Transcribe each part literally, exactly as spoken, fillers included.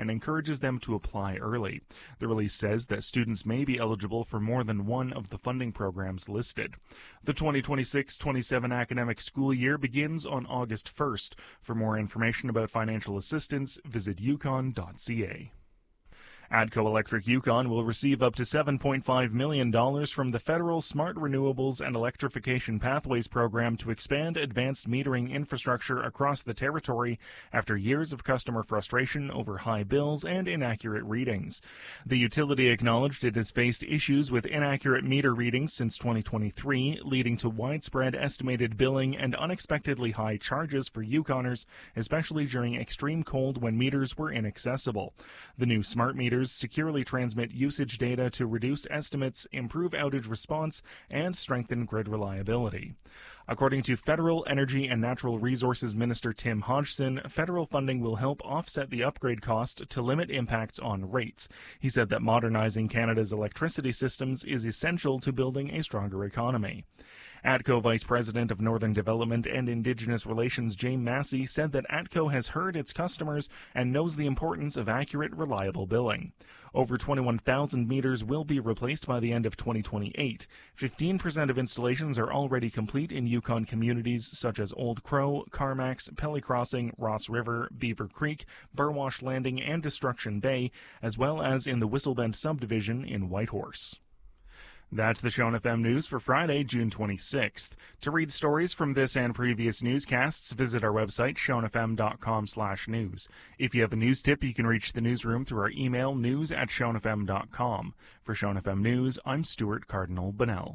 and encourages them to apply early. The release says that students may be eligible for more than one of the funding programs listed. The twenty twenty-six twenty-seven academic school year begins on August first. For more information about financial assistance, visit yukon dot c a. ATCO Electric Yukon will receive up to seven point five million dollars from the Federal Smart Renewables and Electrification Pathways Program to expand advanced metering infrastructure across the territory after years of customer frustration over high bills and inaccurate readings. The utility acknowledged it has faced issues with inaccurate meter readings since twenty twenty-three, leading to widespread estimated billing and unexpectedly high charges for Yukoners, especially during extreme cold when meters were inaccessible. The new smart meters securely transmit usage data to reduce estimates, improve outage response, and strengthen grid reliability. According to Federal Energy and Natural Resources Minister Tim Hodgson, federal funding will help offset the upgrade cost to limit impacts on rates. He said that modernizing Canada's electricity systems is essential to building a stronger economy. ATCO Vice President of Northern Development and Indigenous Relations Jane Massey said that ATCO has heard its customers and knows the importance of accurate, reliable billing. Over twenty-one thousand meters will be replaced by the end of twenty twenty-eight. fifteen percent of installations are already complete in Yukon communities such as Old Crow, Carmax, Pelly Crossing, Ross River, Beaver Creek, Burwash Landing, and Destruction Bay, as well as in the Whistlebend subdivision in Whitehorse. That's the Shone F M News for Friday, June twenty-sixth. To read stories from this and previous newscasts, visit our website, shone f m dot com slash news. If you have a news tip, you can reach the newsroom through our email, news at shone f m dot com. For Shone F M News, I'm Stuart Cardinal Bunnell.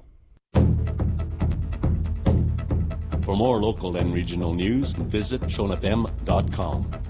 For more local and regional news, visit shone f m dot com.